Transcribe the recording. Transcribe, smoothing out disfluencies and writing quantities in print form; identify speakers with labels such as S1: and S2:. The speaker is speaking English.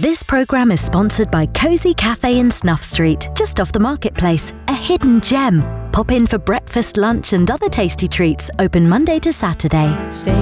S1: This programme is sponsored by Cosy Cafe in Snuff Street, just off the marketplace. A hidden gem. Pop in for breakfast, lunch and other tasty treats. Open Monday to Saturday.
S2: Stay